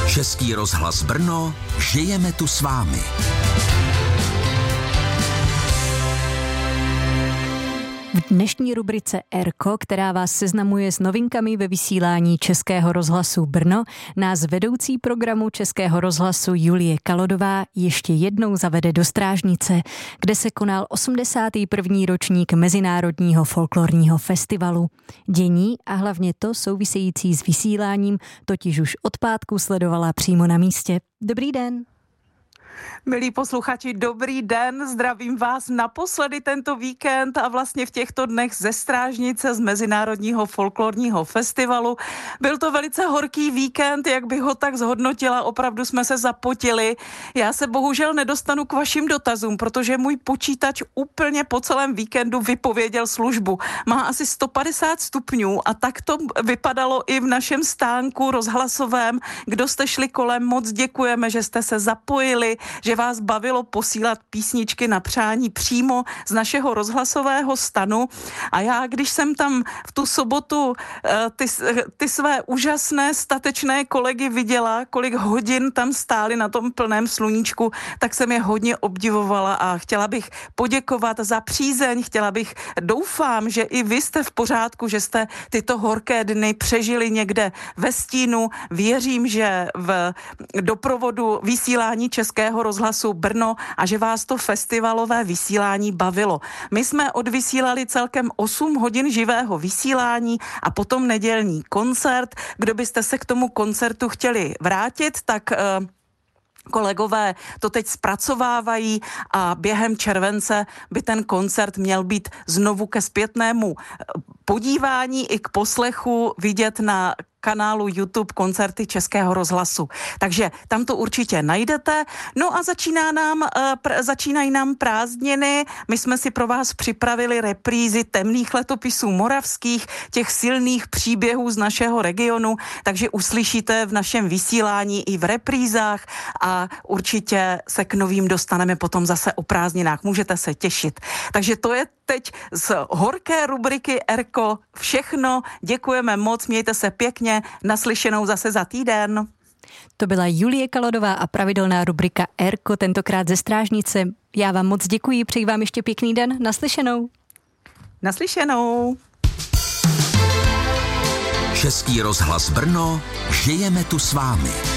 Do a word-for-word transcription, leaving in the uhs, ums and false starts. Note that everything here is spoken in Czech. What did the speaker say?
Český rozhlas Brno, žijeme tu s vámi. V dnešní rubrice Erko, která vás seznamuje s novinkami ve vysílání Českého rozhlasu Brno, nás vedoucí programu Českého rozhlasu Julie Kalodová ještě jednou zavede do Strážnice, kde se konal osmdesátý první ročník Mezinárodního folklorního festivalu. Dění a hlavně to související s vysíláním totiž už od pátku sledovala přímo na místě. Dobrý den. Milí posluchači, dobrý den, zdravím vás naposledy tento víkend a vlastně v těchto dnech ze Strážnice z Mezinárodního folklorního festivalu. Byl to velice horký víkend, jak bych ho tak zhodnotila, opravdu jsme se zapotili. Já se bohužel nedostanu k vašim dotazům, protože můj počítač úplně po celém víkendu vypověděl službu. Má asi sto padesát stupňů a tak to vypadalo i v našem stánku rozhlasovém. Kdo jste šli kolem, moc děkujeme, že jste se zapojili, že vás bavilo posílat písničky na přání přímo z našeho rozhlasového stanu. A já, když jsem tam v tu sobotu ty, ty své úžasné statečné kolegy viděla, kolik hodin tam stáli na tom plném sluníčku, tak jsem je hodně obdivovala a chtěla bych poděkovat za přízeň, chtěla bych, doufám, že i vy jste v pořádku, že jste tyto horké dny přežili někde ve stínu. Věřím, že v doprovodu vysílání Českého rozhlasu Brno a že vás to festivalové vysílání bavilo. My jsme odvysílali celkem osm hodin živého vysílání a potom nedělní koncert. Kdo byste se k tomu koncertu chtěli vrátit, tak uh, kolegové to teď zpracovávají a během července by ten koncert měl být znovu ke zpětnému podívání i k poslechu vidět na kanálu YouTube koncerty Českého rozhlasu. Takže tam to určitě najdete. No a začíná nám, pr- začínají nám prázdniny. My jsme si pro vás připravili reprízy temných letopisů moravských, těch silných příběhů z našeho regionu, takže uslyšíte v našem vysílání i v reprízách a určitě se k novým dostaneme potom zase o prázdninách. Můžete se těšit. Takže to je teď z horké rubriky Erko všechno. Děkujeme moc, mějte se pěkně, naslyšenou zase za týden. To byla Julie Kalodová a pravidelná rubrika Erko, tentokrát ze Strážnice. Já vám moc děkuji, přeji vám ještě pěkný den, naslyšenou. Naslyšenou. Český rozhlas Brno, žijeme tu s vámi.